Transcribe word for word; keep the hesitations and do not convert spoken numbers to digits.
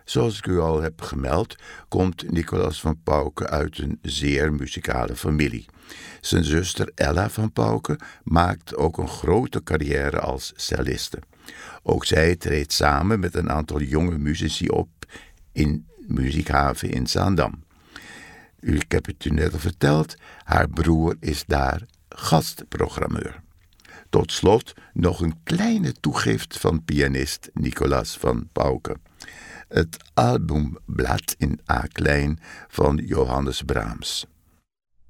Zoals ik u al heb gemeld, komt Nicolaas van Pauwke uit een zeer muzikale familie. Zijn zuster Ella van Pauwke maakt ook een grote carrière als celliste. Ook zij treedt samen met een aantal jonge muzici op in Muziekhaven in Zaandam. Ik heb het u net al verteld, haar broer is daar gastprogrammeur. Tot slot nog een kleine toegift van pianist Nicolaas van Pauwke. Het albumblad in A-klein van Johannes Brahms.